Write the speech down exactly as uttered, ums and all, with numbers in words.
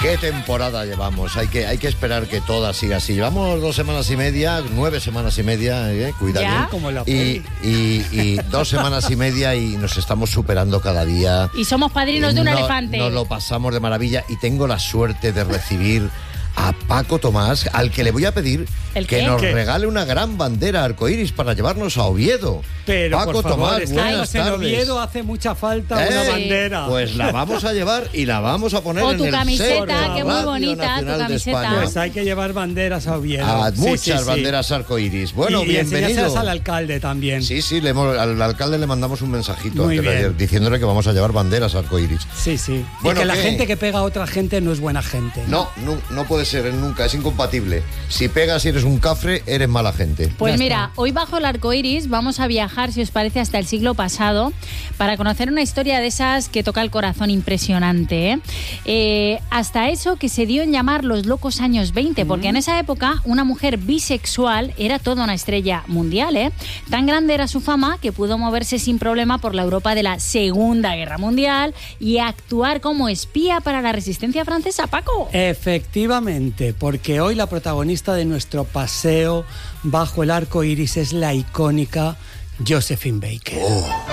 ¿Qué temporada llevamos? Hay que, hay que esperar que toda siga así. Llevamos dos semanas y media, nueve semanas y media, eh, cuidado. ¿Ya? Como la Y, y, y dos semanas y media y nos estamos superando cada día. Y somos padrinos de un No- elefante. Nos lo pasamos de maravilla y tengo la suerte de recibir a Paco Tomás, al que le voy a pedir ¿El que qué? nos ¿Qué? regale una gran bandera arcoíris para llevarnos a Oviedo. Pero, Paco por favor, Tomás, estamos buenas en tardes. Oviedo, hace mucha falta Eh, una bandera. Pues la vamos a llevar y la vamos a poner O en tu el camiseta, set de que muy Radio bonita, tu Nacional de camiseta. España. Pues hay que llevar banderas a Oviedo. A Sí, muchas sí, sí. banderas arcoíris. Bueno, y, y bienvenido. enseñárselas al alcalde también. Sí, sí, le hemos- al alcalde le mandamos un mensajito Muy antes de bien. ayer, diciéndole que vamos a llevar banderas arcoíris. Sí, sí. Bueno, y que la ¿qué? gente que pega a otra gente no es buena gente. No, no, no puede ser nunca, es incompatible. Si pegas y eres un cafre, eres mala gente. Pues Ya mira, está. hoy bajo el arco iris vamos a viajar, si os parece, hasta el siglo pasado para conocer una historia de esas que toca el corazón impresionante. ¿eh? Eh, hasta eso que se dio en llamar los locos años veinte, porque en esa época una mujer bisexual era toda una estrella mundial. ¿eh? Tan grande era su fama que pudo moverse sin problema por la Europa de la Segunda Guerra Mundial y actuar como espía para la resistencia francesa, Paco. Efectivamente, porque hoy la protagonista de nuestro paseo bajo el arco iris es la icónica Josephine Baker. Oh.